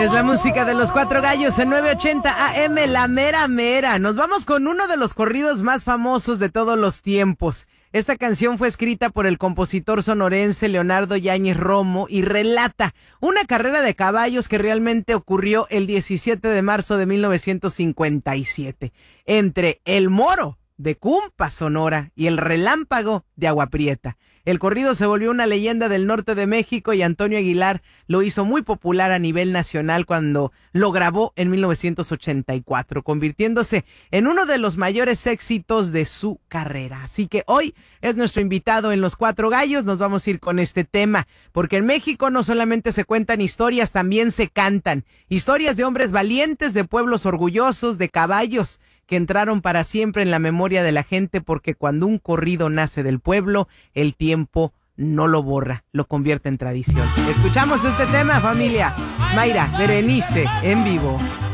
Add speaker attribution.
Speaker 1: Es la música de los Cuatro Gallos en 980 AM, la mera mera. Nos vamos con uno de los corridos más famosos de todos los tiempos. Esta canción fue escrita por el compositor sonorense Leonardo Yáñez Romo y relata una carrera de caballos que realmente ocurrió el 17 de marzo de 1957 entre el Moro de Cumpa, Sonora, y el Relámpago de Agua Prieta. El corrido se volvió una leyenda del norte de México y Antonio Aguilar lo hizo muy popular a nivel nacional cuando lo grabó en 1984, convirtiéndose en uno de los mayores éxitos de su carrera. Así que hoy es nuestro invitado en Los Cuatro Gallos. Nos vamos a ir con este tema, porque en México no solamente se cuentan historias, también se cantan. Historias de hombres valientes, de pueblos orgullosos, de caballos que entraron para siempre en la memoria de la gente, porque cuando un corrido nace del pueblo, el tiempo no lo borra, lo convierte en tradición. Escuchamos este tema, familia. Mayra, Berenice, en vivo.